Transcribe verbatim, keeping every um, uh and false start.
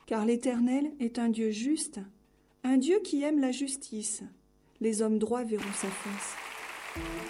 Car l'Éternel est un Dieu juste, un Dieu qui aime la justice. Les hommes droits verront sa face.